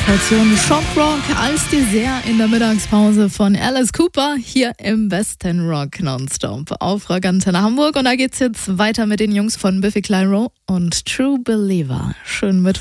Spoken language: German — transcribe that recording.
Portion Shockrock als Dessert in der Mittagspause von Alice Cooper hier im Besten Rock Nonstop auf Rock Antenne Hamburg. Und da geht's jetzt weiter mit den Jungs von Biffy Clyro und True Believer. Schönen Mittwoch.